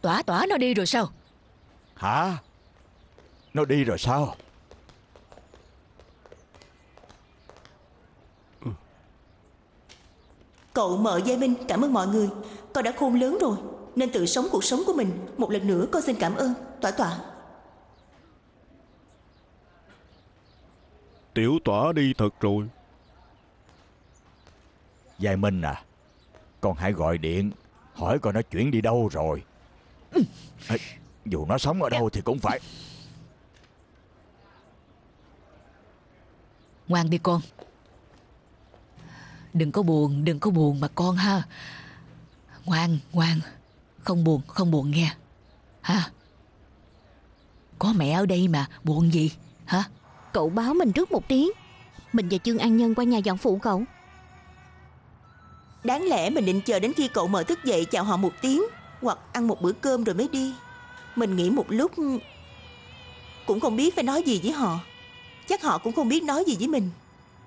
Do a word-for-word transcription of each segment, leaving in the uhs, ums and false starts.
Tỏa Tỏa nó đi rồi sao? Hả? Nó đi rồi sao? Cậu Mợ Giai Minh, cảm ơn mọi người. Con đã khôn lớn rồi nên tự sống cuộc sống của mình. Một lần nữa con xin cảm ơn Tỏa Tỏa. Tiểu Tỏa đi thật rồi. Giai Minh à, con hãy gọi điện hỏi coi nó chuyển đi đâu rồi. À, dù nó sống ở đâu thì cũng phải. Ngoan đi con. Đừng có buồn, đừng có buồn mà con ha. Ngoan, ngoan. Không buồn, không buồn nghe. Ha? Có mẹ ở đây mà, buồn gì? Hả? Cậu báo mình trước một tiếng. Mình và Trương An Nhân qua nhà dọn phụ cậu. Đáng lẽ mình định chờ đến khi cậu Mợ thức dậy chào họ một tiếng, hoặc ăn một bữa cơm rồi mới đi. Mình nghĩ một lúc cũng không biết phải nói gì với họ. Chắc họ cũng không biết nói gì với mình.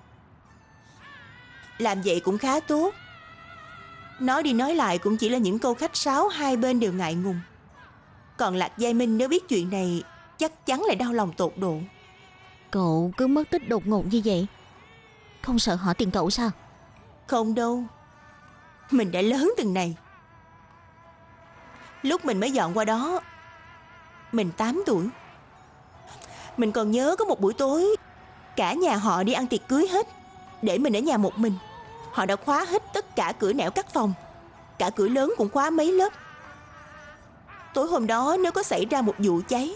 Làm vậy cũng khá tốt. Nói đi nói lại cũng chỉ là những câu khách sáo, hai bên đều ngại ngùng. Còn Lạc Giai Minh nếu biết chuyện này chắc chắn lại đau lòng tột độ. Cậu cứ mất tích đột ngột như vậy, không sợ họ tìm cậu sao? Không đâu. Mình đã lớn từng này. Lúc mình mới dọn qua đó, mình tám tuổi. Mình còn nhớ có một buổi tối, cả nhà họ đi ăn tiệc cưới hết, để mình ở nhà một mình. Họ đã khóa hết tất cả cửa nẻo các phòng, cả cửa lớn cũng khóa mấy lớp. Tối hôm đó nếu có xảy ra một vụ cháy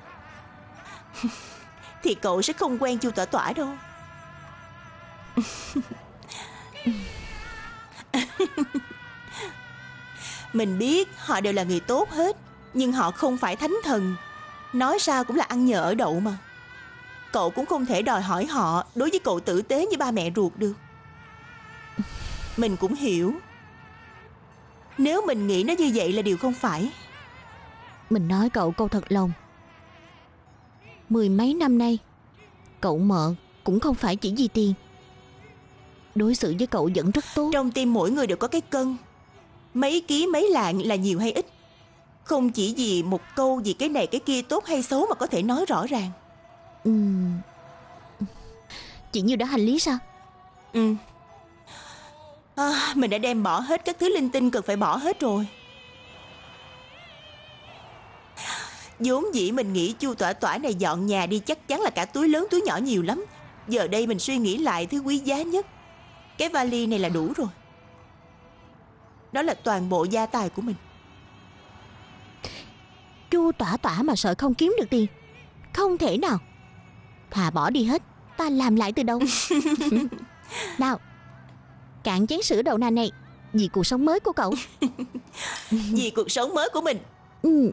thì cậu sẽ không quen Chu Tỏa Tỏa đâu. Mình biết họ đều là người tốt hết, nhưng họ không phải thánh thần. Nói sao cũng là ăn nhờ ở đậu mà. Cậu cũng không thể đòi hỏi họ đối với cậu tử tế như ba mẹ ruột được. Mình cũng hiểu, nếu mình nghĩ nó như vậy là điều không phải. Mình nói cậu câu thật lòng, mười mấy năm nay cậu Mợ cũng không phải chỉ vì tiền. Đối xử với cậu vẫn rất tốt. Trong tim mỗi người đều có cái cân. Mấy ký mấy lạng là nhiều hay ít, không chỉ vì một câu vì cái này cái kia tốt hay xấu mà có thể nói rõ ràng. uhm. Chị Như đã hành lý sao? Ừ. À, mình đã đem bỏ hết các thứ linh tinh cần phải bỏ hết rồi. vốn dĩ mình nghĩ Chu Tỏa Tỏa này dọn nhà đi chắc chắn là cả túi lớn túi nhỏ nhiều lắm. Giờ đây mình suy nghĩ lại, thứ quý giá nhất, cái vali này là đủ rồi. Đó là toàn bộ gia tài của mình. Chu Tỏa Tỏa mà sợ không kiếm được tiền, không thể nào. Thà bỏ đi hết, ta làm lại từ đầu. Nào, cạn chén sữa đậu nành này, vì cuộc sống mới của cậu. Vì cuộc sống mới của mình. Ừ.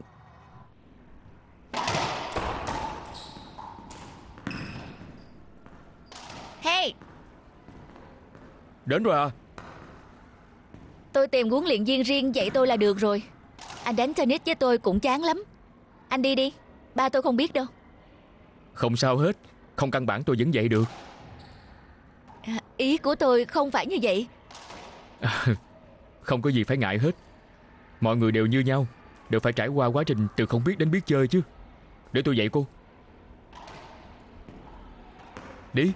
Hey, đến rồi à? tôi tìm huấn luyện viên riêng dạy tôi là được rồi. Anh đánh tennis với tôi cũng chán lắm. Anh đi đi, ba tôi không biết đâu. Không sao hết, không căn bản tôi vẫn dạy được. À, ý của tôi không phải như vậy. À, không có gì phải ngại hết. Mọi người đều như nhau, đều phải trải qua quá trình từ không biết đến biết chơi chứ. Để tôi dạy cô. Đi.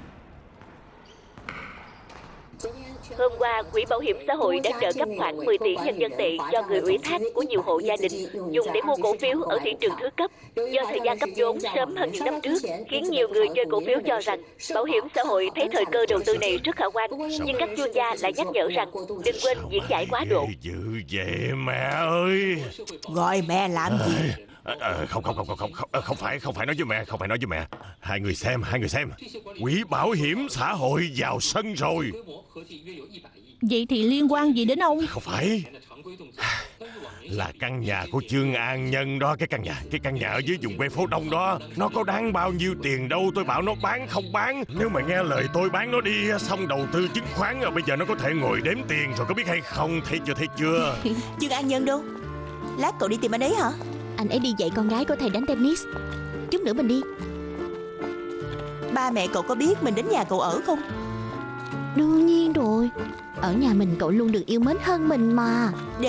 Hôm qua, Quỹ Bảo hiểm xã hội đã trợ cấp khoảng mười tỷ nhân dân tệ cho người ủy thác của nhiều hộ gia đình dùng để mua cổ phiếu ở thị trường thứ cấp. Do thời gian cấp vốn sớm hơn những năm trước, khiến nhiều người chơi cổ phiếu cho rằng bảo hiểm xã hội thấy thời cơ đầu tư này rất khả quan. Nhưng các chuyên gia lại nhắc nhở rằng đừng quên diễn giải quá độ. Dữ vậy mẹ ơi. Gọi mẹ làm gì? À, à, không không không không không không không phải không phải nói với mẹ, không phải nói với mẹ. Hai người xem, hai người xem. Quỹ bảo hiểm xã hội vào sân rồi. Vậy thì liên quan gì đến ông? Không phải, là căn nhà của Trương An Nhân đó. Cái căn nhà, cái căn nhà ở dưới vùng quê phố Đông đó, nó có đáng bao nhiêu tiền đâu. Tôi bảo nó bán không bán. Nếu mà nghe lời tôi bán nó đi, xong đầu tư chứng khoán rồi bây giờ nó có thể ngồi đếm tiền rồi, có biết hay không? Thấy chưa, thấy chưa? Trương An Nhân đâu? Lát cậu đi tìm anh ấy hả? Anh ấy đi dạy con gái của thầy đánh tennis. Chút nữa mình đi. Ba mẹ cậu có biết mình đến nhà cậu ở không? Đương nhiên rồi. Ở nhà mình cậu luôn được yêu mến hơn mình mà. Để